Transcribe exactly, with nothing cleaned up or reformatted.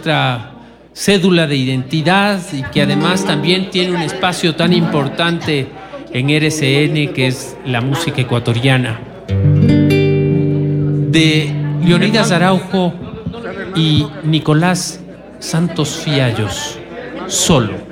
nuestra cédula de identidad y que además también tiene un espacio tan importante en R C N, que es la música ecuatoriana. De Leonidas Araujo y Nicolás Santos Fiallos, Solo.